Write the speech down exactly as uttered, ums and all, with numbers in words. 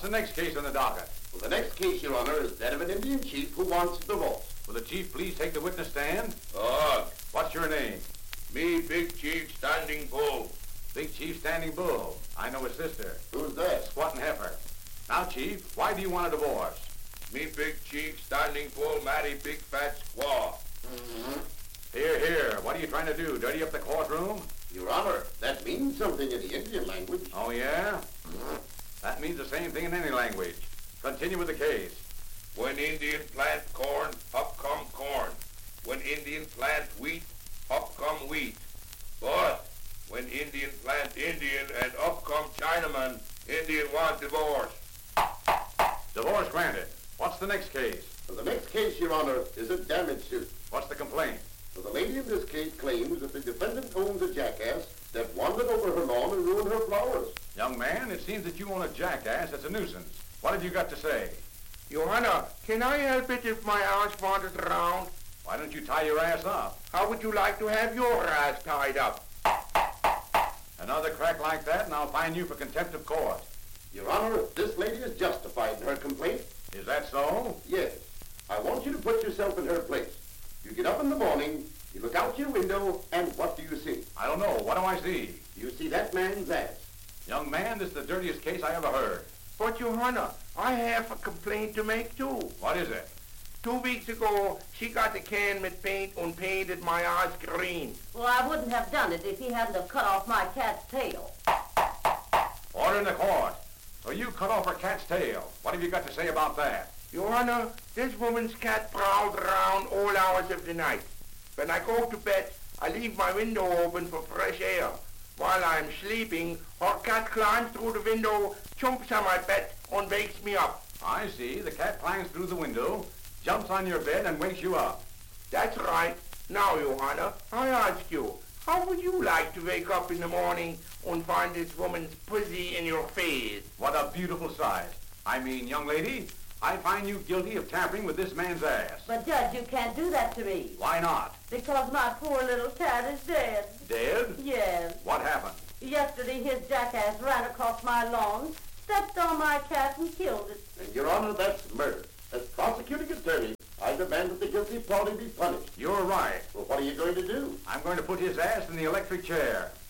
What's the next case on the docket? Well, the next case, Your Honor, is that of an Indian chief who wants a divorce. Will the chief please take the witness stand? Oh, What's your name? me Big Chief Standing Bull. Big Chief Standing Bull. I know his sister. Who's that? Squat and Heifer. Now, Chief, why do you want a divorce? Me Big Chief Standing Bull marry Big Fat Squaw. Mm-hmm. Here, here. What are you trying to do? Dirty up the courtroom? Your Honor, that means something in the Indian language. Oh, yeah? That means the same thing in any language. Continue with the case. When Indian plant corn, up come corn. When Indian plant wheat, up come wheat. But when Indian plant Indian and up come Chinaman, Indian want divorce. Divorce granted. What's the next case? Well, the next case, Your Honor, is a damage suit. What's the complaint? Well, the lady in this case claims that the defendant owns a jackass that wandered over her lawn and ruined her flowers. Young man, it seems that you own a jackass that's a nuisance. What have you got to say? Your Honor, can I help it if my ass wanders around? Why don't you tie your ass up? How would you like to have your ass tied up? Another crack like that, and I'll fine you for contempt of court. Your Honor, this lady is justified in her complaint. Is that so? Yes. I want you to put yourself in her place. You get up in the morning, you look out your window, and what do you see? I don't know. What do I see? You see that man's ass. Young man, this is the dirtiest case I ever heard. But, Your Honor, I have a complaint to make, too. What is it? Two weeks ago, she got a can with paint and painted my ass green. Well, I wouldn't have done it if he hadn't have cut off my cat's tail. Order in the court. So you cut off her cat's tail. What have you got to say about that? Your Honor, this woman's cat prowls around all hours of the night. When I go to bed, I leave my window open for fresh air. While I'm sleeping, her cat climbs through the window, jumps on my bed, and wakes me up. I see. The cat climbs through the window, jumps on your bed, and wakes you up. That's right. Now, Your Honor, I ask you, how would you like to wake up in the morning and find this woman's pussy in your face? What a beautiful sight. I mean, young lady, I find you guilty of tampering with this man's ass. But, Judge, you can't do that to me. Why not? Because my poor little cat is dead. Dead? Yes. What happened? Yesterday, his jackass ran across my lawn, stepped on my cat, and killed it. And, Your Honor, that's murder. As prosecuting attorney, I demand that the guilty party be punished. You're right. Well, what are you going to do? I'm going to put his ass in the electric chair.